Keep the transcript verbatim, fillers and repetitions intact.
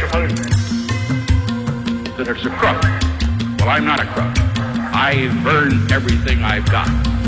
That it's a crook. Well, I'm not a crook. I've earned everything I've got.